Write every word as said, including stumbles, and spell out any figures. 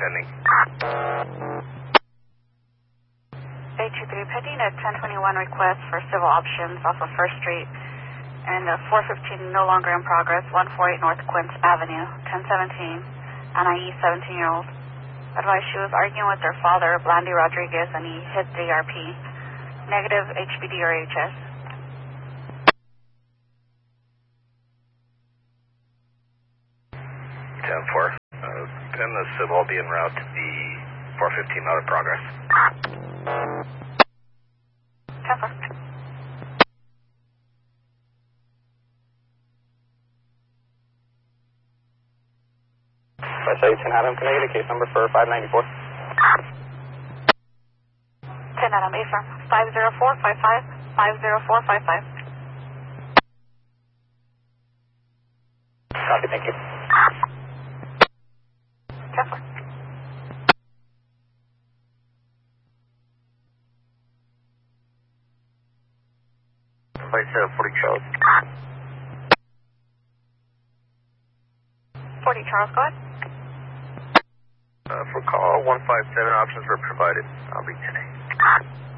pending. A two three pending at ten twenty-one request for civil options off of First Street and uh, four fifteen no longer in progress, one forty-eight North Quince Avenue, ten seventeen, N I E seventeen year old. Advised she was arguing with her father, Blandy Rodriguez, and he hit the R P. Negative H B D or H S. ten four. Uh, pin the civil will be en route to the four fifteen out of progress. ten four. West ten Adam, can I get a case number for five ninety-four? ten Adam, A firm. five zero four five five, five zero four five five. Copy, thank you. ten four. Flight uh, forty Charles. forty Charles, go ahead. Uh, for call one five seven, options were provided. I'll be ten eight.